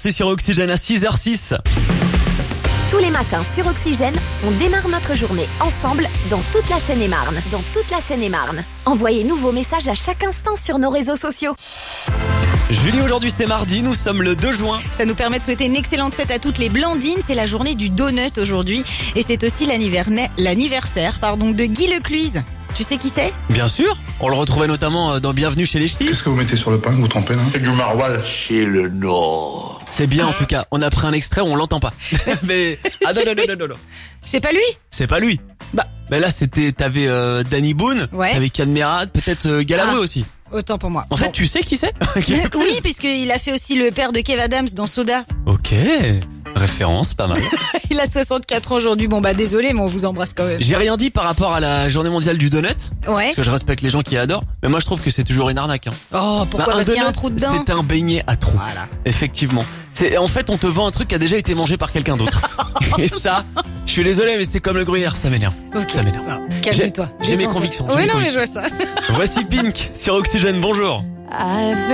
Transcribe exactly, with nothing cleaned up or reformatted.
c'est sur Oxygène à six heures six. Tous les matins sur Oxygène, on démarre notre journée ensemble dans toute la Seine-et-Marne. Dans toute la Seine-et-Marne. Envoyez-nous vos messages à chaque instant sur nos réseaux sociaux. Julie, aujourd'hui c'est mardi, nous sommes le deux juin. Ça nous permet de souhaiter une excellente fête à toutes les Blandines. C'est la journée du donut aujourd'hui. Et c'est aussi l'anniversaire, l'anniversaire pardon, de Guy Lecluise. Tu sais qui c'est ? Bien sûr, on le retrouvait notamment dans Bienvenue chez les Ch'tis. Qu'est-ce que vous mettez sur le pain que vous trempez là ? C'est du maroilles. C'est le Nord. C'est bien en tout cas, on a pris un extrait, on l'entend pas. Mais ah non non non non non. non. C'est pas lui ? C'est pas lui. Bah, Mais là c'était t'avais euh, Danny Boone, Ouais. t'avais Cadmerade, peut-être euh, Galabru Ah. aussi. autant pour moi. En fait, Bon. tu sais qui c'est ? Oui, puisqu'il a fait aussi le père de Kev Adams dans Soda. Ok, référence, pas mal. Il a soixante-quatre ans aujourd'hui. Bon bah désolé, mais on vous embrasse quand même. J'ai rien dit par rapport à la journée mondiale du donut, Ouais. parce que je respecte les gens qui adorent, mais moi je trouve que c'est toujours une arnaque. Hein. Oh, pourquoi ? Bah, Parce qu'il y a un donut, trou dedans. c'est un beignet à trous. Voilà. Effectivement. C'est, en fait, on te vend un truc qui a déjà été mangé par quelqu'un d'autre. Et ça, je suis désolé, mais c'est comme le gruyère, ça m'énerve. Ok. Ça m'énerve. Calme-toi. J'ai mes Détends-toi. convictions, j'ai Oui, mes non, mais convictions. je vois ça. Voici Pink sur Oxygène, bonjour. I've